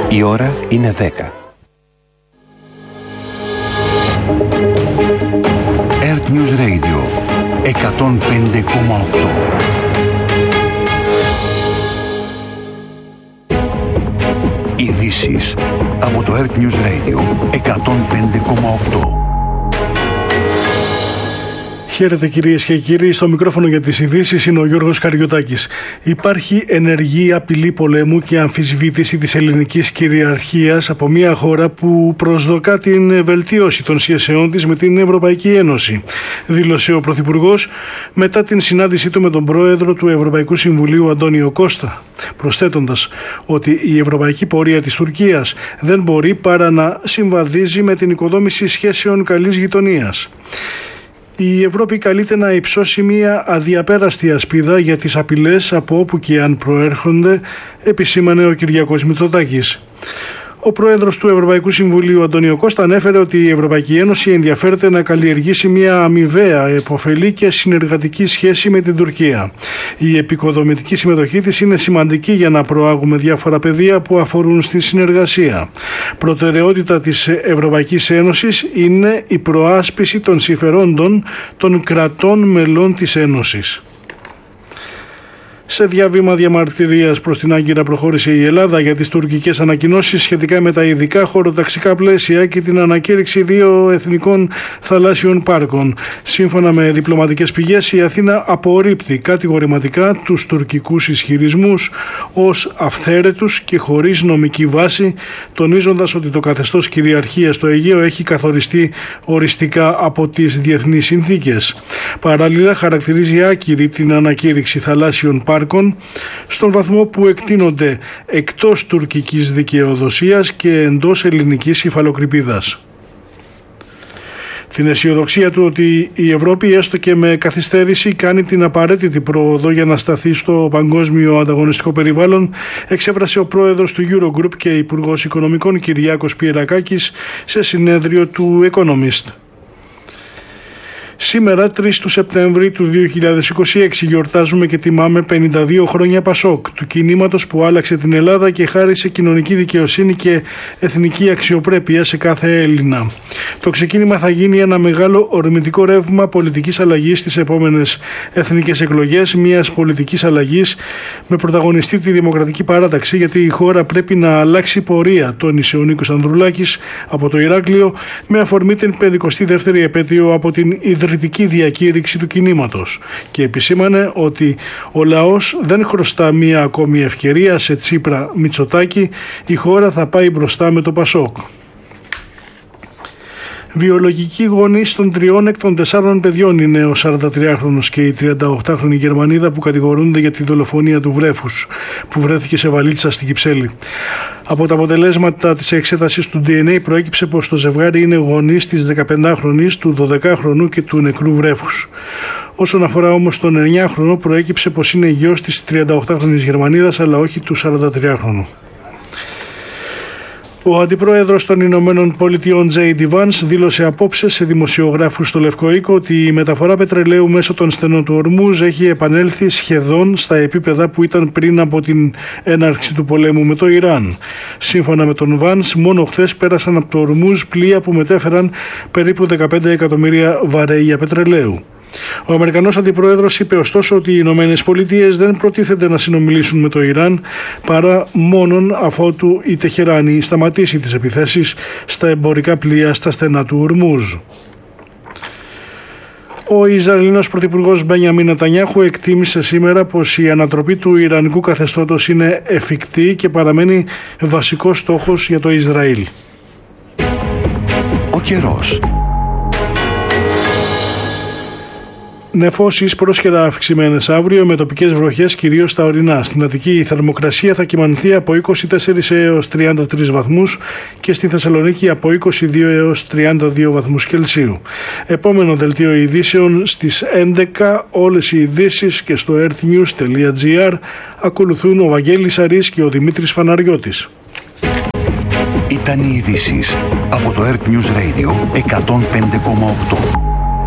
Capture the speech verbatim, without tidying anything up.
Η ώρα είναι δέκα. Earth News Radio εκατόν πέντε κόμμα οκτώ. Ειδήσεις από το Earth News Radio εκατόν πέντε κόμμα οκτώ. Χαίρετε κυρίες και κύριοι, στο μικρόφωνο για τις ειδήσεις είναι ο Γιώργος Καριωτάκης. Υπάρχει ενεργή απειλή πολέμου και αμφισβήτηση της ελληνικής κυριαρχίας από μια χώρα που προσδοκά την βελτίωση των σχέσεών της με την Ευρωπαϊκή Ένωση, δήλωσε ο Πρωθυπουργός μετά την συνάντησή του με τον Πρόεδρο του Ευρωπαϊκού Συμβουλίου Αντώνιο Κώστα, προσθέτοντας ότι η ευρωπαϊκή πορεία της Τουρκίας δεν μπορεί παρά να συμβαδίζει με την οικοδόμηση σχέσεων καλής γειτονίας. Η Ευρώπη καλείται να υψώσει μια αδιαπέραστη ασπίδα για τις απειλές από όπου και αν προέρχονται, επισήμανε ο Κυριάκος Μητσοτάκης. Ο πρόεδρος του Ευρωπαϊκού Συμβουλίου Αντώνιο Κώστα ανέφερε ότι η Ευρωπαϊκή Ένωση ενδιαφέρεται να καλλιεργήσει μια αμοιβαία, επωφελή και συνεργατική σχέση με την Τουρκία. Η επικοδομητική συμμετοχή της είναι σημαντική για να προάγουμε διάφορα πεδία που αφορούν στη συνεργασία. Προτεραιότητα της Ευρωπαϊκής Ένωσης είναι η προάσπιση των συμφερόντων των κρατών μελών της Ένωσης. Σε διαβήμα διαμαρτυρίας προς την Άγκυρα προχώρησε η Ελλάδα για τις τουρκικές ανακοινώσεις σχετικά με τα ειδικά χωροταξικά πλαίσια και την ανακήρυξη δύο εθνικών θαλάσσιων πάρκων. Σύμφωνα με διπλωματικές πηγές, η Αθήνα απορρίπτει κατηγορηματικά τους τουρκικούς ισχυρισμούς ως αυθαίρετους και χωρίς νομική βάση, τονίζοντας ότι το καθεστώς κυριαρχίας στο Αιγαίο έχει καθοριστεί οριστικά από τις διεθνείς συνθήκες. Παράλληλα, χαρακτηρίζει άκυρη την ανακήρυξη θαλάσσιων πάρκων στον βαθμό που εκτείνονται εκτός τουρκικής δικαιοδοσίας και εντός ελληνικής υφαλοκρηπίδας. Την αισιοδοξία του ότι η Ευρώπη, έστω και με καθυστέρηση, κάνει την απαραίτητη πρόοδο για να σταθεί στο παγκόσμιο ανταγωνιστικό περιβάλλον, εξέφρασε ο πρόεδρος του Eurogroup και υπουργός Οικονομικών Κυριάκος Πιερακάκης σε συνέδριο του Economist. Σήμερα, τρεις του Σεπτέμβρη του δύο χιλιάδες είκοσι έξι, γιορτάζουμε και τιμάμε πενήντα δύο χρόνια Πασόκ, του κινήματος που άλλαξε την Ελλάδα και χάρισε κοινωνική δικαιοσύνη και εθνική αξιοπρέπεια σε κάθε Έλληνα. Το ξεκίνημα θα γίνει ένα μεγάλο ορμητικό ρεύμα πολιτικής αλλαγής στις επόμενες εθνικές εκλογές, μιας πολιτικής αλλαγής με πρωταγωνιστή τη Δημοκρατική Παράταξη, γιατί η χώρα πρέπει να αλλάξει πορεία, τόνισε ο Νίκος Ανδρουλάκης από το Ηράκλειο, με αφορμή την πενηκοστή δεύτερη επέτειο από την ιδρυτική διακήρυξη του κινήματος, και επισήμανε ότι ο λαός δεν χρωστά μία ακόμη ευκαιρία σε Τσίπρα Μητσοτάκη, η χώρα θα πάει μπροστά με το Πασόκ. Βιολογική γονείς των τριών εκ των τεσσάρων παιδιών είναι ο σαραντατριάχρονος και η τριανταοκτάχρονη Γερμανίδα που κατηγορούνται για τη δολοφονία του βρέφους που βρέθηκε σε βαλίτσα στην Κυψέλη. Από τα αποτελέσματα της εξέτασης του ντι εν έι προέκυψε πως το ζευγάρι είναι γονείς της δεκαπεντάχρονης, του δωδεκάχρονου και του νεκρού βρέφους. Όσον αφορά όμως τον εννιάχρονο, προέκυψε πως είναι γιος της τριανταοκτάχρονης Γερμανίδας αλλά όχι του σαραντατριάχρονου. Ο αντιπρόεδρος των Ηνωμένων Πολιτειών Τζέι ντι Vance δήλωσε απόψε σε δημοσιογράφους στο Λευκό Οίκο ότι η μεταφορά πετρελαίου μέσω των στενών του Ορμούζ έχει επανέλθει σχεδόν στα επίπεδα που ήταν πριν από την έναρξη του πολέμου με το Ιράν. Σύμφωνα με τον Vance, μόνο χθες πέρασαν από το Ορμούζ πλοία που μετέφεραν περίπου δεκαπέντε εκατομμύρια βαρέλια πετρελαίου. Ο Αμερικανός Αντιπρόεδρος είπε ωστόσο ότι οι Ηνωμένες Πολιτείες δεν προτίθενται να συνομιλήσουν με το Ιράν παρά μόνον αφότου η Τεχεράνη σταματήσει τις επιθέσεις στα εμπορικά πλοία στα στενά του Ορμούζ. Ο Ισραηλινός Πρωθυπουργός Μπένιαμιν Νετανιάχου εκτίμησε σήμερα πως η ανατροπή του Ιρανικού καθεστώτος είναι εφικτή και παραμένει βασικός στόχος για το Ισραήλ. Ο καιρός. Νεφώσεις πρόσχερα αυξημένες αύριο με τοπικές βροχές κυρίως στα ορεινά. Στην Αττική η θερμοκρασία θα κυμανθεί από είκοσι τέσσερις έως τριάντα τρεις βαθμούς και στη Θεσσαλονίκη από είκοσι δύο έως τριάντα δύο βαθμούς Κελσίου. Επόμενο δελτίο ειδήσεων στις έντεκα. Όλες οι ειδήσεις και στο earthnews τελεία gr. Ακολουθούν ο Βαγγέλης Αρής και ο Δημήτρης Φαναριώτης. Ήταν οι ειδήσεις από το Earth News Radio εκατόν πέντε κόμμα οκτώ.